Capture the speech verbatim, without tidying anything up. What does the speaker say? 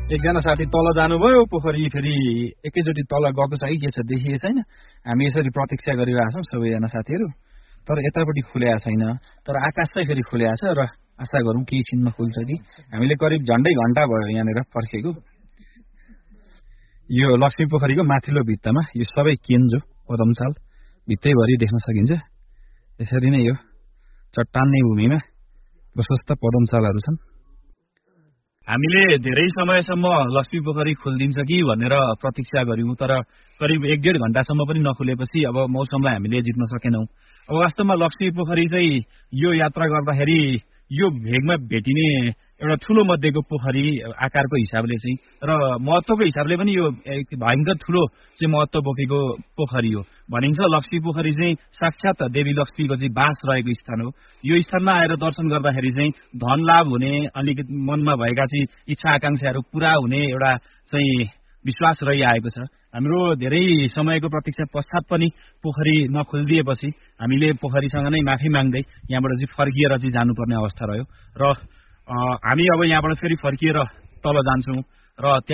एकजना साथी तल जानुभयो पोखरी फेरि एकैचोटि तल गएको छ कि के छ देखिएको छैन। हामी यसरी प्रतीक्षा गरिरहेका छौँ सबैजना साथीहरू, तर यतापट्टि खुलेको छैन। तर आकाश चाहिँ फेरि खुलेको छ र आशा गरौँ केही छिनमा खुल्छ कि। हामीले करिब झन्डै घन्टा भयो यहाँनिर पर्खेको। यो लक्ष्मी पोखरीको माथिल्लो भित्तामा यो सबै केन्जो पदमचाल भित्तैभरि देख्न सकिन्छ। यसरी नै यो चट्टान्ने भूमिमा प्रशस्त पदमचालहरू छन्। हामीले धेरै समयसम्म लक्ष्मी पोखरी खुल्दिन्छ कि भनेर प्रतीक्षा गर्यौं, तर करिब एक डेढ घण्टासम्म पनि नखुलेपछि अब मौसमलाई हामीले जित्न सकेनौं। अब वास्तवमा लक्ष्मी पोखरी चाहिँ यो यात्रा गर्दाखेरि यो भेगमा भेटिने एउटा ठूलो मध्येको पोखरी आकारको हिसाबले चाहिँ र महत्त्वको हिसाबले पनि यो एक भयंकर ठूलो चाहिँ महत्त्व बोकेको पोखरी हो। भनिन्छ लक्ष्मी पोखरी चाहिँ साक्षात देवी लक्ष्मीको चाहिँ बास रहेको स्थान हो। यो स्थानमा आएर दर्शन गर्दाखेरि चाहिँ धन लाभ हुने, अलिकति मनमा भएका चाहिँ इच्छा आकांक्षाहरू पूरा हुने एउटा चाहिँ विश्वास रहिआएको छ। हाम्रो धेरै समयको प्रतीक्षा पश्चात पनि पोखरी नखुल्दिएपछि हामीले पोखरीसँग नै माफी माग्दै यहाँबाट चाहिँ फर्किएर चाहिँ जानुपर्ने अवस्था रह्यो र हामी अब यहाँबाट फेरि फर्किएर तल जान्छौँ र